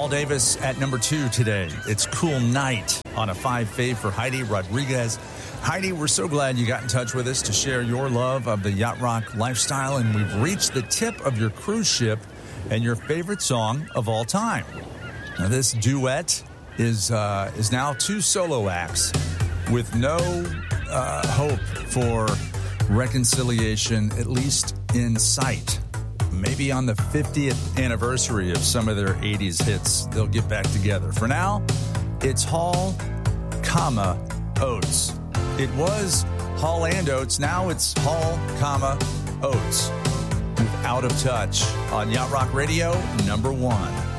Paul Davis at number 2 today. It's Cool Night on a 5 fave for Heidi Rodriguez. Heidi, we're so glad you got in touch with us to share your love of the yacht rock lifestyle, and we've reached the tip of your cruise ship and your favorite song of all time. Now, this duet is now 2 solo acts with no hope for reconciliation, at least in sight. Maybe on the 50th anniversary of some of their 80s hits, they'll get back together. For now, it's Hall, Oates. It was Hall and Oates. Now it's Hall, Oates. Out of Touch on Yacht Rock Radio, number 1.